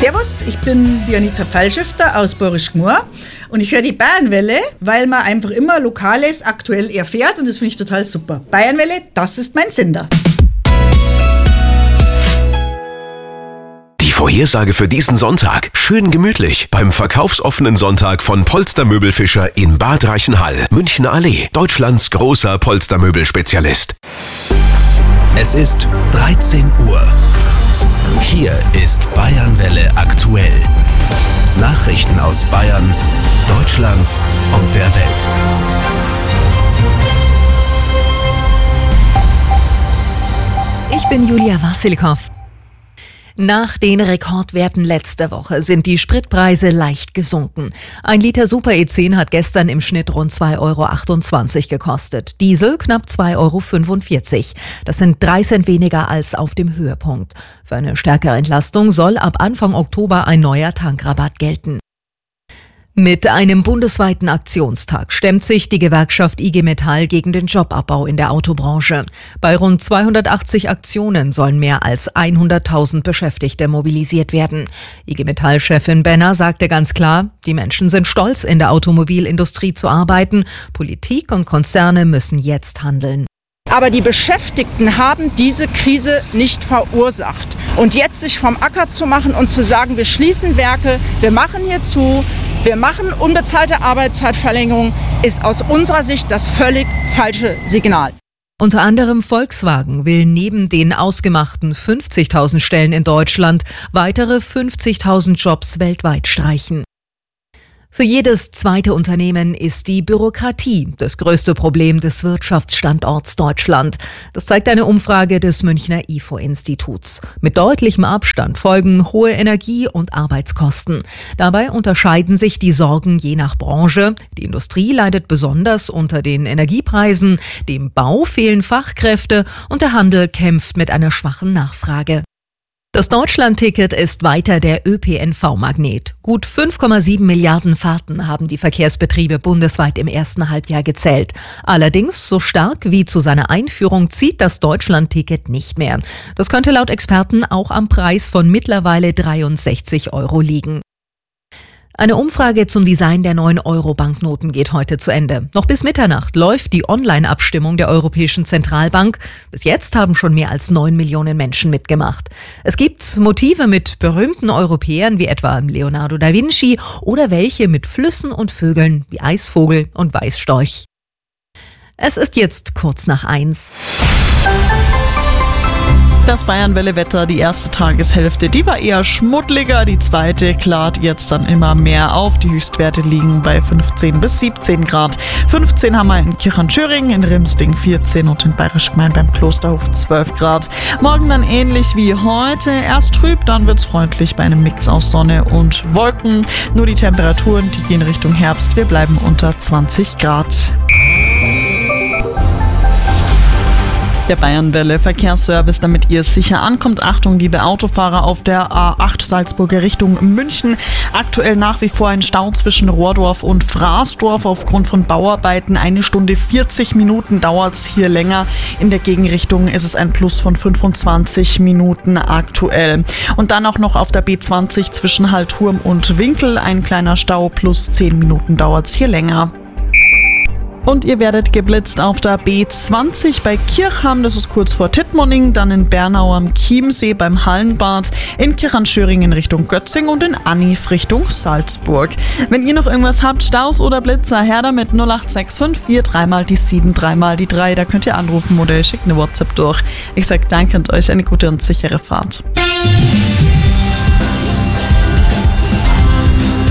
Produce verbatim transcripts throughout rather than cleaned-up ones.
Servus, ich bin die Anita Pfeilschifter aus Borisch Gmur und ich höre die Bayernwelle, weil man einfach immer Lokales aktuell erfährt und das finde ich total super. Bayernwelle, das ist mein Sender. Die Vorhersage für diesen Sonntag. Schön gemütlich beim verkaufsoffenen Sonntag von Polstermöbelfischer in Bad Reichenhall, Münchner Allee, Deutschlands großer Polstermöbelspezialist. Es ist dreizehn Uhr. Hier ist Bayernwelle aktuell. Nachrichten aus Bayern, Deutschland und der Welt. Ich bin Julia Wassilkow. Nach den Rekordwerten letzter Woche sind die Spritpreise leicht gesunken. Ein Liter Super E zehn hat gestern im Schnitt rund zwei Euro achtundzwanzig gekostet. Diesel knapp zwei Euro fünfundvierzig. Das sind drei Cent weniger als auf dem Höhepunkt. Für eine stärkere Entlastung soll ab Anfang Oktober ein neuer Tankrabatt gelten. Mit einem bundesweiten Aktionstag stemmt sich die Gewerkschaft I G Metall gegen den Jobabbau in der Autobranche. Bei rund zweihundertachtzig Aktionen sollen mehr als hunderttausend Beschäftigte mobilisiert werden. I G Metall-Chefin Benner sagte ganz klar, die Menschen sind stolz, in der Automobilindustrie zu arbeiten. Politik und Konzerne müssen jetzt handeln. Aber die Beschäftigten haben diese Krise nicht verursacht. Und jetzt sich vom Acker zu machen und zu sagen, wir schließen Werke, wir machen hier zu, wir machen unbezahlte Arbeitszeitverlängerung, ist aus unserer Sicht das völlig falsche Signal. Unter anderem Volkswagen will neben den ausgemachten fünfzigtausend Stellen in Deutschland weitere fünfzigtausend Jobs weltweit streichen. Für jedes zweite Unternehmen ist die Bürokratie das größte Problem des Wirtschaftsstandorts Deutschland. Das zeigt eine Umfrage des Münchner I F O-Instituts. Mit deutlichem Abstand folgen hohe Energie- und Arbeitskosten. Dabei unterscheiden sich die Sorgen je nach Branche. Die Industrie leidet besonders unter den Energiepreisen, dem Bau fehlen Fachkräfte und der Handel kämpft mit einer schwachen Nachfrage. Das Deutschlandticket ist weiter der Ö P N V-Magnet. Gut fünf Komma sieben Milliarden Fahrten haben die Verkehrsbetriebe bundesweit im ersten Halbjahr gezählt. Allerdings, so stark wie zu seiner Einführung zieht das Deutschlandticket nicht mehr. Das könnte laut Experten auch am Preis von mittlerweile dreiundsechzig Euro liegen. Eine Umfrage zum Design der neuen Euro-Banknoten geht heute zu Ende. Noch bis Mitternacht läuft die Online-Abstimmung der Europäischen Zentralbank. Bis jetzt haben schon mehr als neun Millionen Menschen mitgemacht. Es gibt Motive mit berühmten Europäern wie etwa Leonardo da Vinci oder welche mit Flüssen und Vögeln wie Eisvogel und Weißstorch. Es ist jetzt kurz nach eins. Das Bayernwelle-Wetter, die erste Tageshälfte, die war eher schmuddeliger, die zweite klart jetzt dann immer mehr auf. Die Höchstwerte liegen bei fünfzehn bis siebzehn Grad. fünfzehn haben wir in Kirchanschöring, in Rimsting vierzehn und in Bayerisch Gmein beim Klosterhof zwölf Grad. Morgen dann ähnlich wie heute, erst trüb, dann wird's freundlich bei einem Mix aus Sonne und Wolken. Nur die Temperaturen, die gehen Richtung Herbst, wir bleiben unter zwanzig Grad. Der Bayernwelle Verkehrsservice, damit ihr sicher ankommt. Achtung, liebe Autofahrer auf der A acht Salzburger Richtung München. Aktuell nach wie vor ein Stau zwischen Rohrdorf und Fraßdorf aufgrund von Bauarbeiten. Eine Stunde vierzig Minuten dauert es hier länger. In der Gegenrichtung ist es ein Plus von fünfundzwanzig Minuten aktuell. Und dann auch noch auf der B zwanzig zwischen Hallturm und Winkel. Ein kleiner Stau, plus zehn Minuten dauert es hier länger. Und ihr werdet geblitzt auf der B zwanzig bei Kirchham, das ist kurz vor Tittmoning, dann in Bernau am Chiemsee beim Hallenbad, in Kirchanschöring in Richtung Götzing und in Annif Richtung Salzburg. Wenn ihr noch irgendwas habt, Staus oder Blitzer, her damit null acht sechs fünf vier drei mal die sieben, drei mal die drei, da könnt ihr anrufen oder ihr schickt eine WhatsApp durch. Ich sag danke und euch eine gute und sichere Fahrt.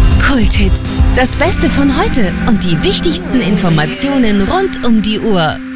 Kulthits. Das Beste von heute und die wichtigsten Informationen rund um die Uhr.